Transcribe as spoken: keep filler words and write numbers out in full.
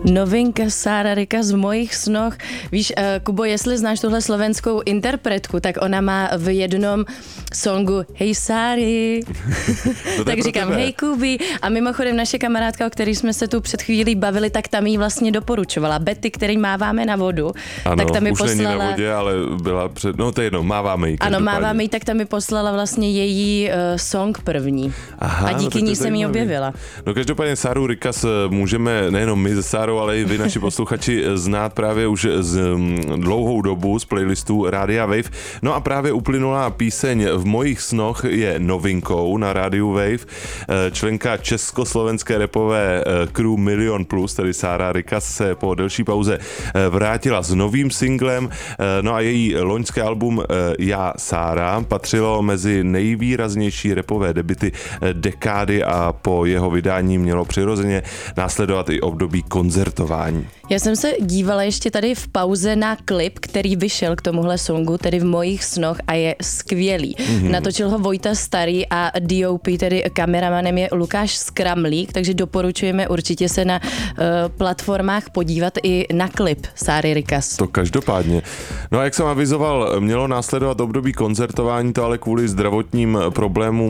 Novinka Sára Rika z mojich snoch. Víš, uh, Kubo, jestli znáš tuhle slovenskou interpretku, tak ona má v jednom songu Hej Sári, tak říkám tebe. Hej Kubi. A mimochodem naše kamarádka, o který jsme se tu před chvílí bavili, tak tam jí vlastně doporučovala. Betty, který máváme na vodu, ano, tak tam mi už poslala... není na vodě, ale byla před... No to je jedno, máváme jí. Ano, máváme jí, tak tam mi poslala vlastně její uh, song první. Aha, a díky no, ní jsem ji objevila. No každopádně Sáru Rikas můžeme nejenom my se Sárou, ale i vy, naši posluchači, znát právě už z dlouhou dobu z playlistu Rádia Wave. No a právě uplynulá píseň V mojich snoch je novinkou na Rádiu Wave. Členka československé rapové crew Milion Plus, tedy Sára Rikas, se po delší pauze vrátila s novým singlem. No a její loňské album Já Sára patřilo mezi nejvýraznější rapové debuty dekády a po jeho vydání mělo přirozeně následovat i období koncertování. Já jsem se dívala ještě tady v pauze na klip, který vyšel k tomuhle songu, tedy V mojich snoch, a je skvělý. Mm-hmm. Natočil ho Vojta Starý a D O P, tedy kameramanem, je Lukáš Skramlík, takže doporučujeme určitě se na uh, platformách podívat i na klip Sáry Rikas. To každopádně. No a jak jsem avizoval, mělo následovat období koncertování, to ale kvůli zdravotním problémům